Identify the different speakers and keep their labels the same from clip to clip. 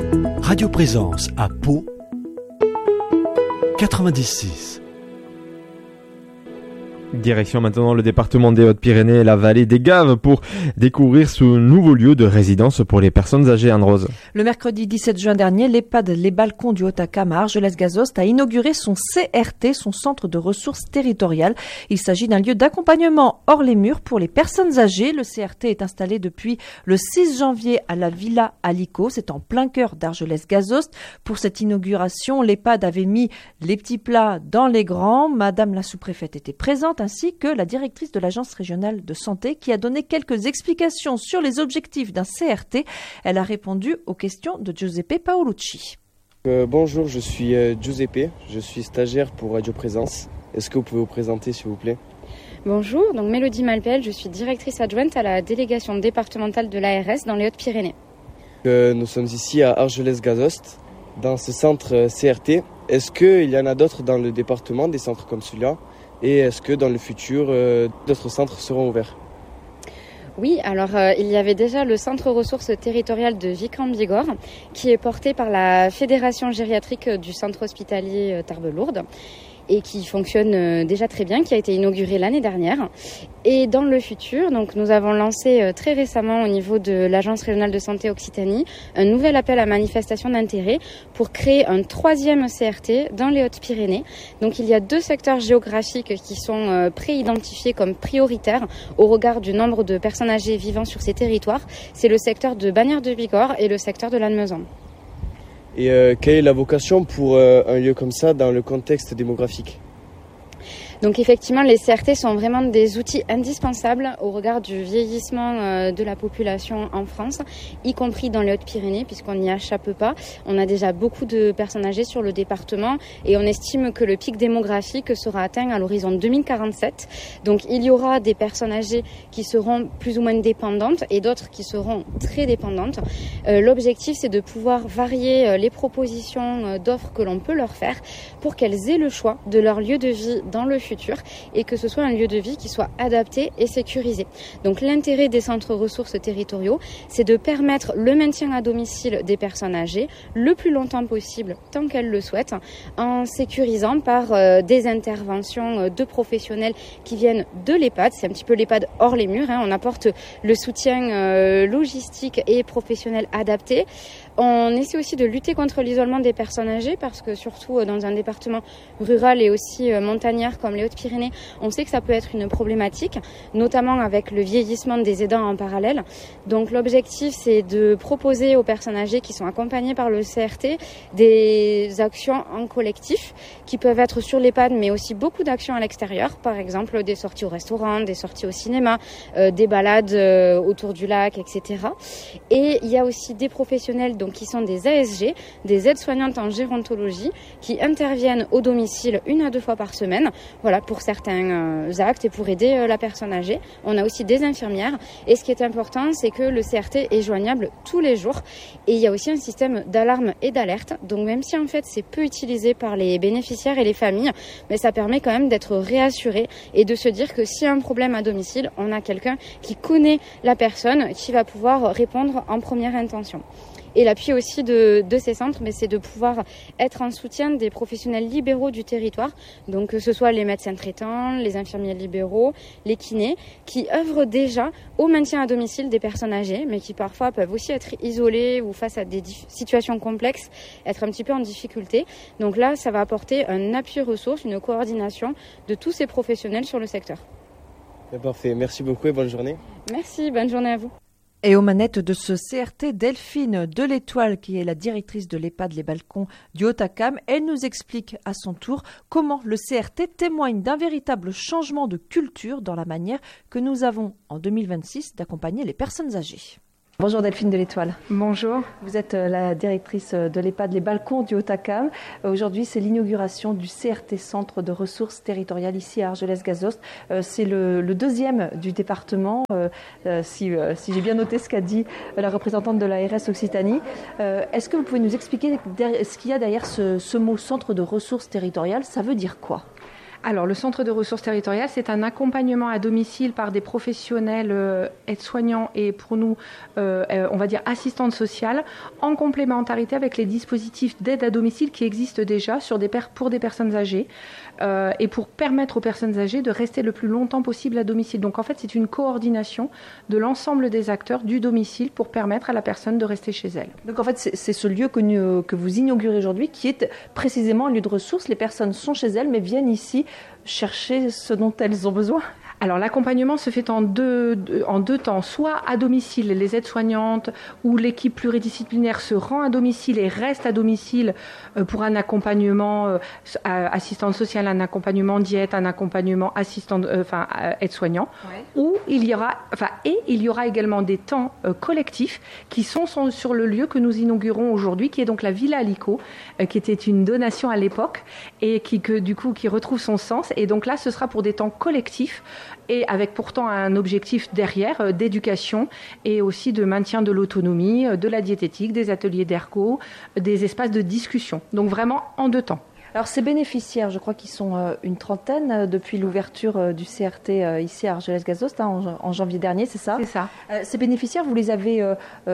Speaker 1: Radio Présence à Pau 96.
Speaker 2: Direction maintenant le département des Hautes-Pyrénées et la vallée des Gaves pour découvrir ce nouveau lieu de résidence pour les personnes âgées, Anne-Rose.
Speaker 3: Le mercredi 17 juin dernier, l'EHPAD Les Balcons du Haut-Acam à Argelès-Gazost a inauguré son CRT, son centre de ressources territoriales. Il s'agit d'un lieu d'accompagnement hors les murs pour les personnes âgées. Le CRT est installé depuis le 6 janvier à la Villa Alico. C'est en plein cœur d'Argelès-Gazost. Pour cette inauguration, l'EHPAD avait mis les petits plats dans les grands. Madame la sous-préfète était présente, ainsi que la directrice de l'Agence régionale de santé qui a donné quelques explications sur les objectifs d'un CRT. Elle a répondu aux questions de Giuseppe Paolucci.
Speaker 4: Bonjour, je suis Giuseppe, je suis stagiaire pour Radio Présence. Est-ce que vous pouvez vous présenter s'il vous plaît ?
Speaker 5: Bonjour, donc Mélodie Malpel, je suis directrice adjointe à la délégation départementale de l'ARS dans les Hautes-Pyrénées.
Speaker 4: Nous sommes ici à Argelès-Gazost, dans ce centre CRT. Est-ce qu'il y en a d'autres dans le département, des centres comme celui-là ? Et est-ce que dans le futur, d'autres centres seront ouverts ?
Speaker 5: Oui, alors il y avait déjà le centre ressources territoriales de Vic-en-Bigorre qui est porté par la Fédération gériatrique du centre hospitalier Tarbes-Lourdes et qui fonctionne déjà très bien, qui a été inauguré l'année dernière. Et dans le futur, donc nous avons lancé très récemment au niveau de l'Agence régionale de santé Occitanie un nouvel appel à manifestation d'intérêt pour créer un 3e CRT dans les Hautes-Pyrénées. Donc il y a 2 secteurs géographiques qui sont pré-identifiés comme prioritaires au regard du nombre de personnes âgées vivant sur ces territoires. C'est le secteur de Bagnères-de-Bigorre et le secteur de Lannemezan.
Speaker 4: Et quelle est la vocation pour un lieu comme ça dans le contexte démographique ?
Speaker 5: Donc effectivement, les CRT sont vraiment des outils indispensables au regard du vieillissement de la population en France, y compris dans les Hautes-Pyrénées, puisqu'on n'y échappe pas. On a déjà beaucoup de personnes âgées sur le département et on estime que le pic démographique sera atteint à l'horizon 2047. Donc il y aura des personnes âgées qui seront plus ou moins dépendantes et d'autres qui seront très dépendantes. L'objectif, c'est de pouvoir varier les propositions d'offres que l'on peut leur faire pour qu'elles aient le choix de leur lieu de vie dans le futur et que ce soit un lieu de vie qui soit adapté et sécurisé. Donc l'intérêt des centres ressources territoriaux, c'est de permettre le maintien à domicile des personnes âgées le plus longtemps possible, tant qu'elles le souhaitent, en sécurisant par des interventions de professionnels qui viennent de l'EHPAD. C'est un petit peu l'EHPAD hors les murs, hein. On apporte le soutien logistique et professionnel adapté. On essaie aussi de lutter contre l'isolement des personnes âgées parce que surtout dans un département rural et aussi montagnard comme les Hautes-Pyrénées, on sait que ça peut être une problématique, notamment avec le vieillissement des aidants en parallèle. Donc l'objectif, c'est de proposer aux personnes âgées qui sont accompagnées par le CRT des actions en collectif qui peuvent être sur l'EHPAD mais aussi beaucoup d'actions à l'extérieur, par exemple des sorties au restaurant, des sorties au cinéma, des balades autour du lac, etc. Et il y a aussi des professionnels donc, qui sont des ASG, des aides-soignantes en gérontologie, qui interviennent au domicile 1 à 2 fois par semaine, voilà, pour certains actes et pour aider la personne âgée. On a aussi des infirmières et ce qui est important, c'est que le CRT est joignable tous les jours et il y a aussi un système d'alarme et d'alerte. Donc même si en fait c'est peu utilisé par les bénéficiaires et les familles, mais ça permet quand même d'être réassuré et de se dire que s'il y a un problème à domicile, on a quelqu'un qui connaît la personne qui va pouvoir répondre en première intention. Et l'appui aussi de ces centres, mais c'est de pouvoir être en soutien des professionnels libéraux du territoire, donc que ce soit les médecins traitants, les infirmiers libéraux, les kinés, qui œuvrent déjà au maintien à domicile des personnes âgées, mais qui parfois peuvent aussi être isolées ou face à des situations complexes, être un petit peu en difficulté. Donc là, ça va apporter un appui ressources, une coordination de tous ces professionnels sur le secteur.
Speaker 4: Parfait, merci beaucoup et bonne journée.
Speaker 5: Merci, bonne journée à vous.
Speaker 3: Et aux manettes de ce CRT, Delphine de l'Étoile, qui est la directrice de l'EHPAD Les Balcons du Haut-Acam, elle nous explique à son tour comment le CRT témoigne d'un véritable changement de culture dans la manière que nous avons en 2026 d'accompagner les personnes âgées. Bonjour Delphine de l'Étoile.
Speaker 6: Bonjour.
Speaker 3: Vous êtes la directrice de l'EHPAD Les Balcons du Haut-Acam. Aujourd'hui, c'est l'inauguration du CRT, Centre de ressources territoriales, ici à Argelès-Gazost. C'est le 2e du département, si j'ai bien noté ce qu'a dit la représentante de l'ARS Occitanie. Est-ce que vous pouvez nous expliquer ce qu'il y a derrière ce mot Centre de ressources territoriales ? Ça veut dire quoi ?
Speaker 6: Alors, le centre de ressources territoriales, c'est un accompagnement à domicile par des professionnels aides-soignants et pour nous, on va dire assistantes sociales, en complémentarité avec les dispositifs d'aide à domicile qui existent déjà pour des personnes âgées et pour permettre aux personnes âgées de rester le plus longtemps possible à domicile. Donc, en fait, c'est une coordination de l'ensemble des acteurs du domicile pour permettre à la personne de rester chez elle.
Speaker 3: Donc, en fait, c'est ce lieu que vous inaugurez aujourd'hui qui est précisément un lieu de ressources. Les personnes sont chez elles mais viennent ici chercher ce dont elles ont besoin.
Speaker 6: Alors l'accompagnement se fait en deux temps, soit à domicile, les aides-soignantes ou l'équipe pluridisciplinaire se rend à domicile et reste à domicile pour un accompagnement assistante sociale, un accompagnement diète, un accompagnement aide-soignant, ouais. Ou il y aura également des temps collectifs qui sont sur le lieu que nous inaugurons aujourd'hui, qui est donc la Villa Alico, qui était une donation à l'époque et qui retrouve son sens. Et donc là, ce sera pour des temps collectifs et avec pourtant un objectif derrière d'éducation et aussi de maintien de l'autonomie, de la diététique, des ateliers d'ergo, des espaces de discussion. Donc vraiment en 2 temps.
Speaker 3: Alors ces bénéficiaires, je crois qu'ils sont une trentaine depuis l'ouverture du CRT ici à Argelès-Gazost en janvier dernier, c'est ça ?
Speaker 6: C'est ça.
Speaker 3: Ces bénéficiaires, vous les avez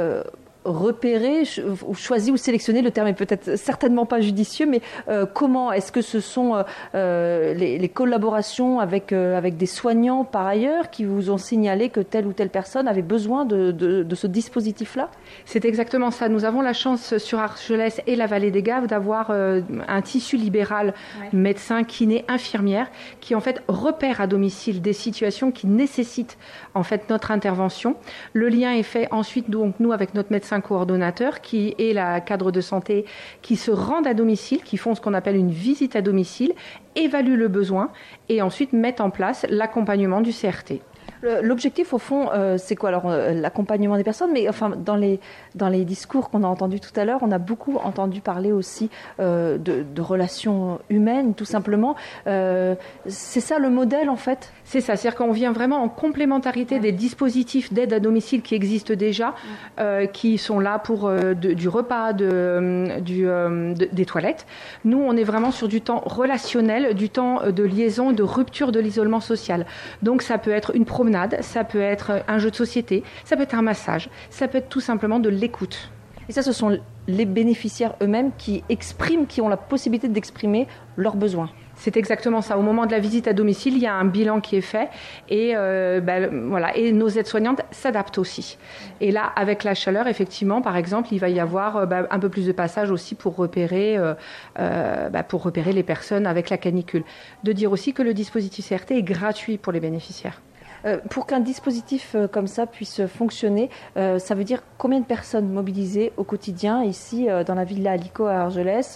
Speaker 3: repérer, ou choisir ou sélectionner, le terme est peut-être certainement pas judicieux, mais comment est-ce que ce sont les collaborations avec des soignants par ailleurs qui vous ont signalé que telle ou telle personne avait besoin de ce dispositif-là ?
Speaker 6: C'est exactement ça. Nous avons la chance sur Argelès et la Vallée des Gaves d'avoir un tissu libéral, ouais. Médecins, kinés, infirmières, qui en fait repèrent à domicile des situations qui nécessitent en fait notre intervention. Le lien est fait ensuite donc nous avec notre médecin coordonnateur qui est la cadre de santé qui se rendent à domicile, qui font ce qu'on appelle une visite à domicile, évaluent le besoin et ensuite mettent en place l'accompagnement du CRT.
Speaker 3: L'objectif, au fond, c'est quoi ? Alors, l'accompagnement des personnes, mais enfin, dans les discours qu'on a entendus tout à l'heure, on a beaucoup entendu parler aussi de relations humaines, tout simplement. C'est ça le modèle, en fait ?
Speaker 6: C'est ça, c'est-à-dire qu'on vient vraiment en complémentarité des dispositifs d'aide à domicile qui existent déjà, qui sont là pour du repas, des toilettes. Nous, on est vraiment sur du temps relationnel, du temps de liaison, de rupture de l'isolement social. Donc, ça peut être une promenade, ça peut être un jeu de société, ça peut être un massage, ça peut être tout simplement de l'écoute.
Speaker 3: Et ça, ce sont les bénéficiaires eux-mêmes qui ont la possibilité d'exprimer leurs besoins.
Speaker 6: C'est exactement ça. Au moment de la visite à domicile, il y a un bilan qui est fait et voilà. Et nos aides-soignantes s'adaptent aussi. Et là, avec la chaleur, effectivement, par exemple, il va y avoir un peu plus de passage aussi pour repérer les personnes avec la canicule. De dire aussi que le dispositif CRT est gratuit pour les bénéficiaires.
Speaker 3: Pour qu'un dispositif comme ça puisse fonctionner, ça veut dire combien de personnes mobilisées au quotidien ici dans la Villa Alico à Argelès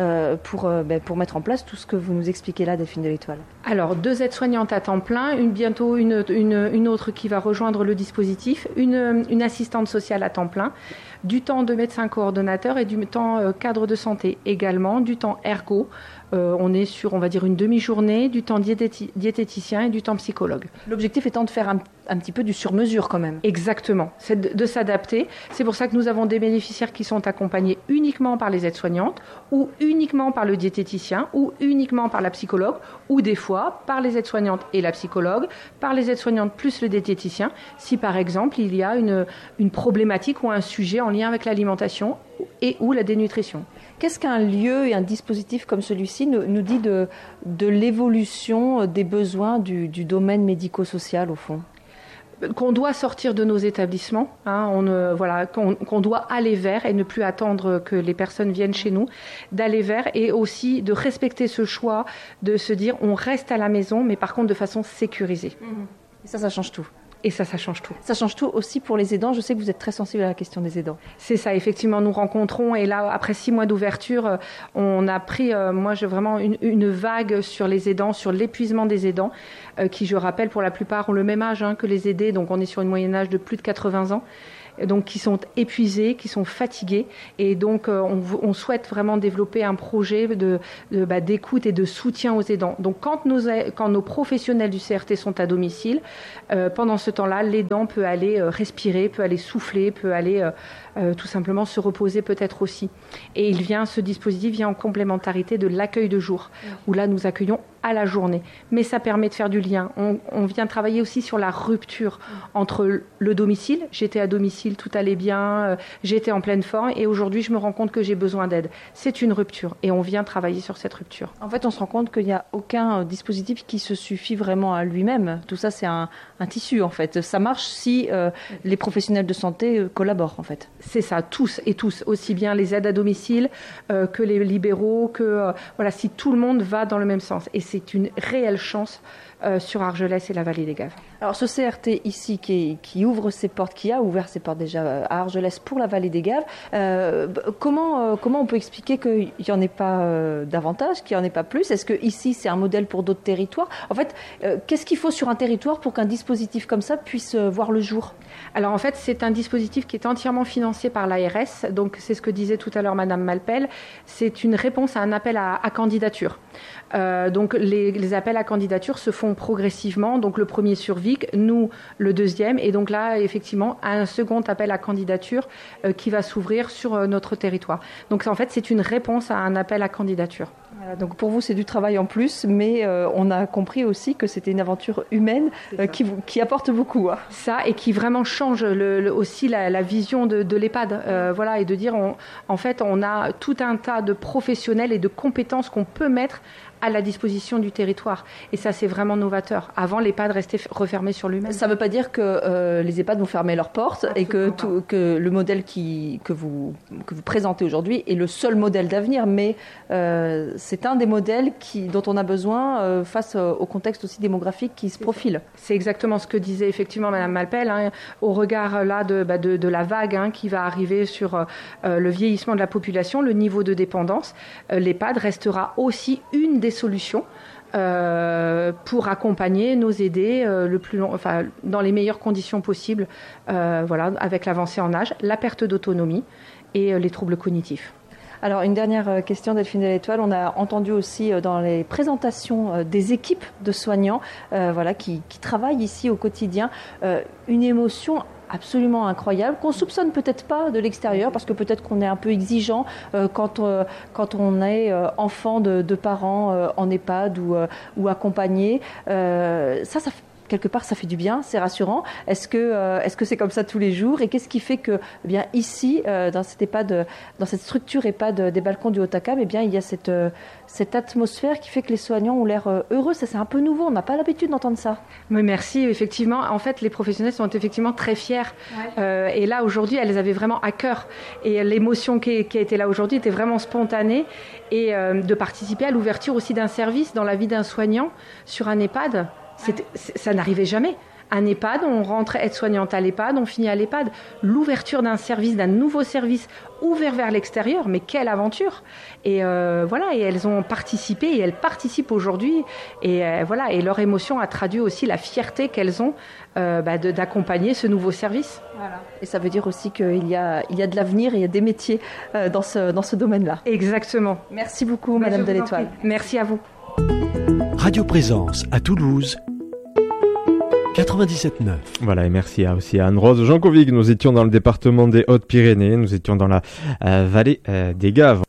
Speaker 3: pour mettre en place tout ce que vous nous expliquez là, Delphine de l'Étoile.
Speaker 6: Alors 2 aides-soignantes à temps plein, bientôt une autre qui va rejoindre le dispositif, une assistante sociale à temps plein, du temps de médecin coordonnateur et du temps cadre de santé également, du temps ergo. On est sur, on va dire, une demi-journée, du temps diététicien et du temps psychologue.
Speaker 3: L'objectif étant de faire un petit peu du sur-mesure quand même.
Speaker 6: Exactement, c'est de s'adapter. C'est pour ça que nous avons des bénéficiaires qui sont accompagnés uniquement par les aides-soignantes ou uniquement par le diététicien ou uniquement par la psychologue ou des fois par les aides-soignantes et la psychologue, par les aides-soignantes plus le diététicien, si par exemple il y a une problématique ou un sujet en lien avec l'alimentation et ou la dénutrition.
Speaker 3: Qu'est-ce qu'un lieu et un dispositif comme celui-ci nous dit de l'évolution des besoins du domaine médico-social au fond ?
Speaker 6: Qu'on doit sortir de nos établissements, qu'on doit aller vers et ne plus attendre que les personnes viennent chez nous, d'aller vers et aussi de respecter ce choix, de se dire on reste à la maison, mais par contre de façon sécurisée.
Speaker 3: Et ça change tout.
Speaker 6: Et ça change tout.
Speaker 3: Ça change tout aussi pour les aidants. Je sais que vous êtes très sensible à la question des aidants.
Speaker 6: C'est ça, effectivement, nous rencontrons. Et là, après 6 mois d'ouverture, on a pris, j'ai vraiment une vague sur les aidants, sur l'épuisement des aidants, qui, je rappelle, pour la plupart ont le même âge que les aidés. Donc, on est sur une moyenne âge de plus de 80 ans. Donc, qui sont épuisés, qui sont fatigués. Et donc, on souhaite vraiment développer un projet d'écoute et de soutien aux aidants. Donc, quand nos professionnels du CRT sont à domicile, pendant ce temps-là, l'aidant peut aller respirer, peut aller souffler, peut aller tout simplement se reposer peut-être aussi. Et ce dispositif vient en complémentarité de l'accueil de jour, où là, nous accueillons à la journée. Mais ça permet de faire du lien. On vient travailler aussi sur la rupture entre le domicile. J'étais à domicile, tout allait bien, j'étais en pleine forme et aujourd'hui je me rends compte que j'ai besoin d'aide. C'est une rupture et on vient travailler sur cette rupture.
Speaker 3: En fait, on se rend compte qu'il n'y a aucun dispositif qui se suffit vraiment à lui-même. Tout ça, c'est un tissu en fait. Ça marche si les professionnels de santé collaborent en fait.
Speaker 6: C'est ça, tous et tous, aussi bien les aides à domicile que les libéraux, que voilà, si tout le monde va dans le même sens. Et c'est une réelle chance sur Argelès et la vallée des Gaves.
Speaker 3: Alors ce CRT ici qui ouvre ses portes, qui a ouvert ses portes déjà à Argelès pour la vallée des Gaves, comment on peut expliquer qu'il n'y en ait pas davantage, qu'il n'y en ait pas plus? Est-ce que ici c'est un modèle pour d'autres territoires? En fait, qu'est-ce qu'il faut sur un territoire pour qu'un dispositif comme ça puisse voir le jour?
Speaker 6: Alors en fait, c'est un dispositif qui est entièrement financé par l'ARS, donc c'est ce que disait tout à l'heure Madame Malpel, c'est une réponse à un appel à candidature. Donc les appels à candidature se font progressivement, donc le premier sur Vic, nous le deuxième, et donc là effectivement un second appel à candidature qui va s'ouvrir sur notre territoire. Donc en fait c'est une réponse à un appel à candidature.
Speaker 3: Voilà, donc pour vous c'est du travail en plus, mais on a compris aussi que c'était une aventure humaine qui apporte beaucoup. Hein.
Speaker 6: Ça, et qui vraiment change aussi la vision de l'EHPAD, voilà, et de dire en fait on a tout un tas de professionnels et de compétences qu'on peut mettre à la disposition du territoire. Et ça, c'est vraiment novateur. Avant, l'EHPAD restait refermé sur lui-même.
Speaker 3: Ça ne veut pas dire que les EHPAD vont fermer leurs portes. Absolument. Et que le modèle que vous présentez aujourd'hui est le seul modèle d'avenir, mais c'est un des modèles dont on a besoin face au contexte aussi démographique qui se profile.
Speaker 6: C'est exactement ce que disait effectivement Madame Malpel, hein, au regard là de la vague qui va arriver sur le vieillissement de la population, le niveau de dépendance. L'EHPAD restera aussi une des solutions pour accompagner, nous aider dans les meilleures conditions possibles, voilà, avec l'avancée en âge, la perte d'autonomie et les troubles cognitifs.
Speaker 3: Alors une dernière question, Delphine Delettoile. On a entendu aussi dans les présentations des équipes de soignants qui travaillent ici au quotidien une émotion absolument incroyable, qu'on soupçonne peut-être pas de l'extérieur, parce que peut-être qu'on est un peu exigeant quand on est enfant de parents en EHPAD ou accompagné. Ça quelque part, ça fait du bien, c'est rassurant. Est-ce que c'est comme ça tous les jours? Et qu'est-ce qui fait que, ici, dans cette EHPAD, dans cette structure EHPAD des Balcons du Haut-Acam, il y a cette atmosphère qui fait que les soignants ont l'air heureux? Ça, c'est un peu nouveau. On n'a pas l'habitude d'entendre ça.
Speaker 6: Oui, merci. Effectivement, en fait, les professionnels sont effectivement très fiers. Ouais. Et là, aujourd'hui, elles les avaient vraiment à cœur. Et l'émotion qui a été là aujourd'hui était vraiment spontanée. Et de participer à l'ouverture aussi d'un service dans la vie d'un soignant sur un EHPAD. Ça n'arrivait jamais. Un EHPAD, on rentre aide-soignante à l'EHPAD, on finit à l'EHPAD. L'ouverture d'un nouveau service ouvert vers l'extérieur, mais quelle aventure! Et voilà, et elles ont participé, et elles participent aujourd'hui. Et voilà, et leur émotion a traduit aussi la fierté qu'elles ont d'accompagner ce nouveau service.
Speaker 3: Voilà. Et ça veut dire aussi qu'il y a de l'avenir et il y a des métiers dans ce domaine-là.
Speaker 6: Exactement.
Speaker 3: Merci beaucoup, Madame Delettoile.
Speaker 6: Merci à vous.
Speaker 1: Radio Présence à Toulouse. 97.9.
Speaker 2: Voilà, et merci aussi à Anne-Rose Jankovic. Nous étions dans le département des Hautes-Pyrénées, nous étions dans la vallée des Gaves.